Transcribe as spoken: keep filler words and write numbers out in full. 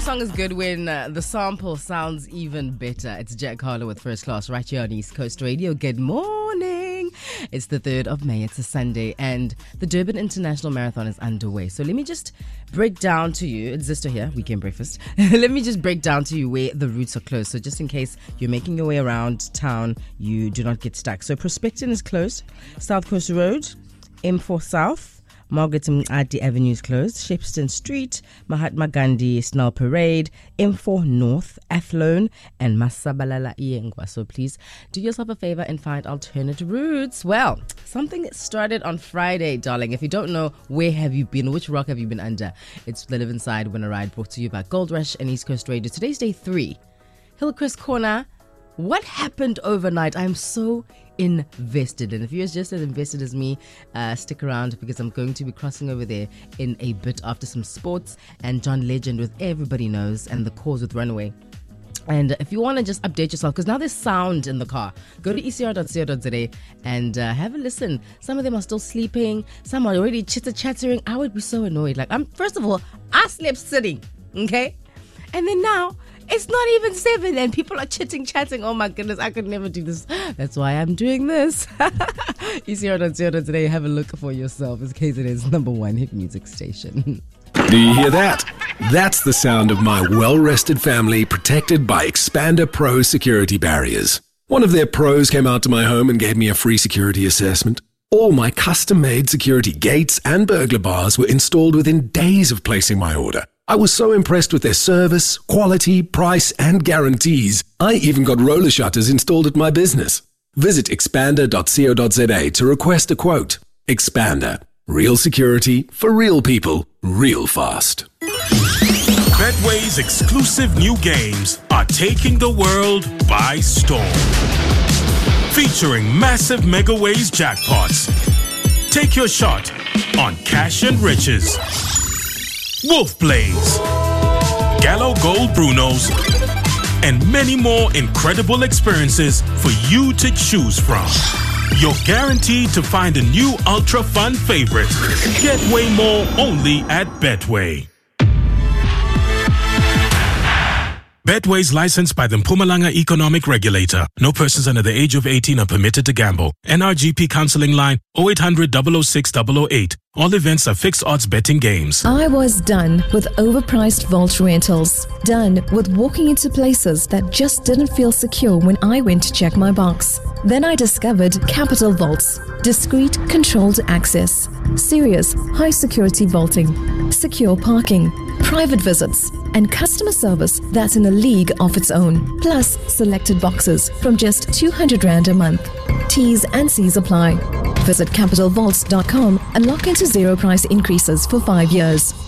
song is good when uh, the sample sounds even better. It's Jack Harlow with First Class right here on East Coast Radio. Good morning. It's the third of May. It's a Sunday and the Durban International Marathon is underway. So let me just break down to you. It's Zisto here, Weekend Breakfast. Let me just break down to you where the routes are closed. So just in case you're making your way around town, you do not get stuck. So Prospecton is closed. South Coast Road, M four South, Margaret Mngadi Avenue is closed. Shepston Street, Mahatma Gandhi Snell Parade, M four North, Athlone, and Masabalala Iengwa. So please do yourself a favor and find alternate routes. Well, something started on Friday, darling. If you don't know, where have you been? Which rock have you been under? It's the Live Inside Winter Ride brought to you by Gold Rush and East Coast Radio. Today's day three. Hillcrest Corner. What happened overnight? I'm so invested, and if you're just as invested as me, uh, stick around because I'm going to be crossing over there in a bit after some sports and John Legend with Everybody Knows and The Cause with Runaway. And if you want to just update yourself, because now there's sound in the car, go to e c r dot co dot za and uh, have a listen. Some of them are still sleeping, some are already chitter-chattering. I would be so annoyed. Like, I'm first of all, I slept sitting, okay? And then now it's not even seven and people are chitting, chatting. Oh my goodness, I could never do this. That's why I'm doing this. e c r dot co dot za, have a look for yourself in case it is number one hit music station. Do you hear that? That's the sound of my well-rested family protected by Expander Pro security barriers. One of their pros came out to my home and gave me a free security assessment. All my custom-made security gates and burglar bars were installed within days of placing my order. I was so impressed with their service, quality, price, and guarantees. I even got roller shutters installed at my business. Visit expander dot co dot za to request a quote. Expander. Real security for real people, real fast. Betway's exclusive new games are taking the world by storm. Featuring massive Megaways jackpots. Take your shot on cash and riches. Wolf Blaze, Gallo Gold Brunos, and many more incredible experiences for you to choose from. You're guaranteed to find a new ultra fun favorite. Get way more only at Betway. Betway is licensed by the Mpumalanga Economic Regulator. No persons under the age of eighteen are permitted to gamble. N R G P counseling line oh eight hundred, double oh six, double oh eight. All events are fixed odds betting games. I was done with overpriced vault rentals. Done with walking into places that just didn't feel secure when I went to check my box. Then I discovered Capital Vaults. Discreet, controlled access. Serious, high security vaulting. Secure parking. Private visits. And customer service that's in a league of its own. Plus selected boxes from just two hundred rand a month. T's and C's apply. Visit capital vaults dot com and lock into zero price increases for five years.